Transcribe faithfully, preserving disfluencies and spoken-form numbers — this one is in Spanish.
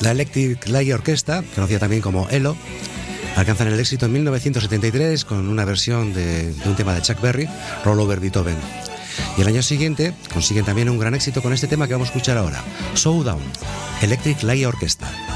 La Electric Light Orchestra, conocida también como E L O, alcanzan el éxito en mil novecientos setenta y tres con una versión de, de un tema de Chuck Berry, Roll Over Beethoven. Y el año siguiente consiguen también un gran éxito con este tema que vamos a escuchar ahora, Showdown, Electric Light Orchestra.